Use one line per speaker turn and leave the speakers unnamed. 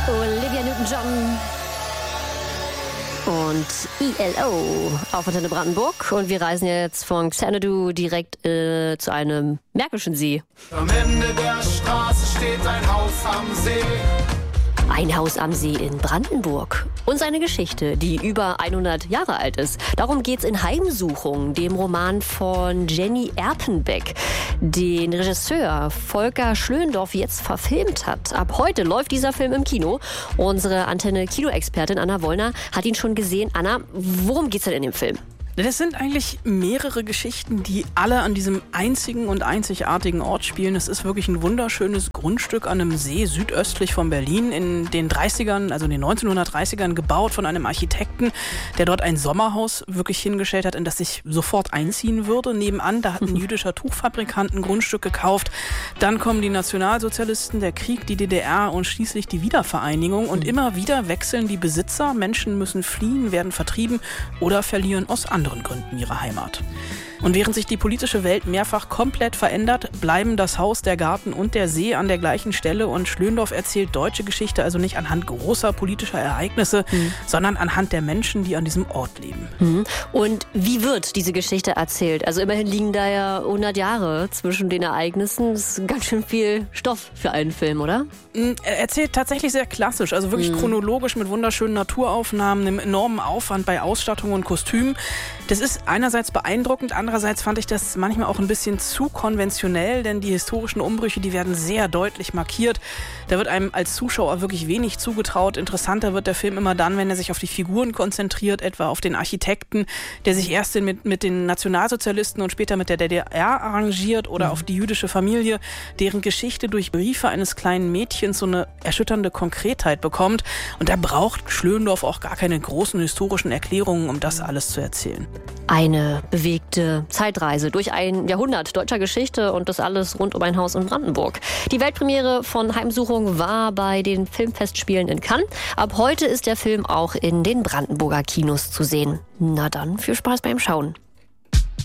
Olivia Newton-John und ELO auf Antenne Brandenburg. Und wir reisen jetzt von Xanadu direkt zu einem märkischen See.
Am Ende der Straße steht ein Haus am See.
Ein Haus am See in Brandenburg. Und seine Geschichte, die über 100 Jahre alt ist. Darum geht's in Heimsuchung, dem Roman von Jenny Erpenbeck, den Regisseur Volker Schlöndorff jetzt verfilmt hat. Ab heute läuft dieser Film im Kino. Unsere Antenne-Kino-Expertin Anna Wollner hat ihn schon gesehen. Anna, worum geht's denn in dem Film?
Das sind eigentlich mehrere Geschichten, die alle an diesem einzigen und einzigartigen Ort spielen. Es ist wirklich ein wunderschönes Grundstück an einem See südöstlich von Berlin in den 30ern, also in den 1930ern gebaut von einem Architekten, der dort ein Sommerhaus wirklich hingestellt hat, in das ich sofort einziehen würde. Nebenan, da hat ein jüdischer Tuchfabrikant ein Grundstück gekauft. Dann kommen die Nationalsozialisten, der Krieg, die DDR und schließlich die Wiedervereinigung. Und immer wieder wechseln die Besitzer. Menschen müssen fliehen, werden vertrieben oder verlieren aus anderen Gründen ihre Heimat. Und während sich die politische Welt mehrfach komplett verändert, bleiben das Haus, der Garten und der See an der gleichen Stelle. Und Schlöndorff erzählt deutsche Geschichte also nicht anhand großer politischer Ereignisse, sondern anhand der Menschen, die an diesem Ort leben.
Und wie wird diese Geschichte erzählt? Also immerhin liegen da ja 100 Jahre zwischen den Ereignissen. Das ist ganz schön viel Stoff für einen Film, oder?
Er erzählt tatsächlich sehr klassisch, also wirklich chronologisch mit wunderschönen Naturaufnahmen, einem enormen Aufwand bei Ausstattung und Kostümen. Das ist einerseits beeindruckend, andererseits fand ich das manchmal auch ein bisschen zu konventionell, denn die historischen Umbrüche, die werden sehr deutlich markiert. Da wird einem als Zuschauer wirklich wenig zugetraut. Interessanter wird der Film immer dann, wenn er sich auf die Figuren konzentriert, etwa auf den Architekten, der sich erst mit den Nationalsozialisten und später mit der DDR arrangiert, oder auf die jüdische Familie, deren Geschichte durch Briefe eines kleinen Mädchens so eine erschütternde Konkretheit bekommt. Und da braucht Schlöndorff auch gar keine großen historischen Erklärungen, um das alles zu erzählen.
Eine bewegte Zeitreise durch ein Jahrhundert deutscher Geschichte und das alles rund um ein Haus in Brandenburg. Die Weltpremiere von Heimsuchung war bei den Filmfestspielen in Cannes. Ab heute ist der Film auch in den Brandenburger Kinos zu sehen. Na dann, viel Spaß beim Schauen.